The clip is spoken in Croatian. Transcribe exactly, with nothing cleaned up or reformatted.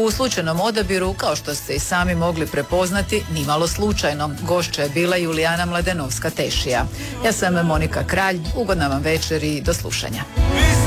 U slučajnom odabiru, kao što ste i sami mogli prepoznati, nimalo slučajno, gošća je bila Julijana Mladenovska-Tešija. Ja sam Monika Kralj, ugodna vam večer i do slušanja.